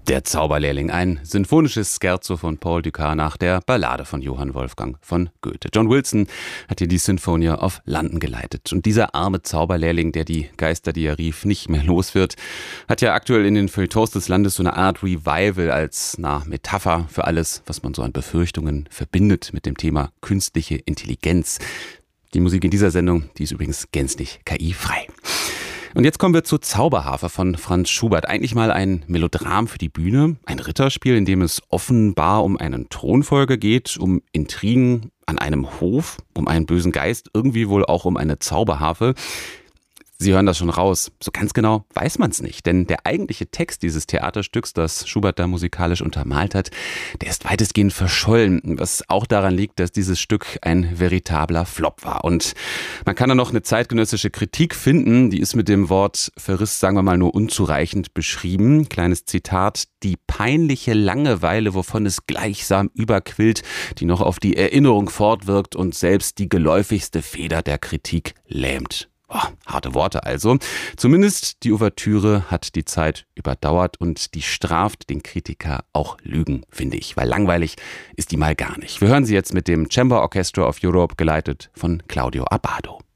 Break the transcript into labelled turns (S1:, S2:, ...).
S1: Der Zauberlehrling, ein sinfonisches Scherzo von Paul Dukas nach der Ballade von Johann Wolfgang von Goethe. John Wilson hat hier die Sinfonia of London geleitet. Und dieser arme Zauberlehrling, der die Geister, die er rief, nicht mehr los wird, hat ja aktuell in den Feuilletons des Landes so eine Art Revival als Metapher für alles, was man so an Befürchtungen verbindet mit dem Thema künstliche Intelligenz. Die Musik in dieser Sendung, die ist übrigens gänzlich KI-frei. Und jetzt kommen wir zu Zauberharfe von Franz Schubert. Eigentlich mal ein Melodram für die Bühne, ein Ritterspiel, in dem es offenbar um einen Thronfolger geht, um Intrigen an einem Hof, um einen bösen Geist, irgendwie wohl auch um eine Zauberharfe. Sie hören das schon raus. So ganz genau weiß man es nicht, denn der eigentliche Text dieses Theaterstücks, das Schubert da musikalisch untermalt hat, der ist weitestgehend verschollen, was auch daran liegt, dass dieses Stück ein veritabler Flop war. Und man kann da noch eine zeitgenössische Kritik finden, die ist mit dem Wort Verriss, sagen wir mal, nur unzureichend beschrieben. Kleines Zitat: Die peinliche Langeweile, wovon es gleichsam überquillt, die noch auf die Erinnerung fortwirkt und selbst die geläufigste Feder der Kritik lähmt. Oh, harte Worte also. Zumindest die Ouvertüre hat die Zeit überdauert und die straft den Kritiker auch Lügen, finde ich, weil langweilig ist die mal gar nicht. Wir hören sie jetzt mit dem Chamber Orchestra of Europe, geleitet von Claudio Abbado.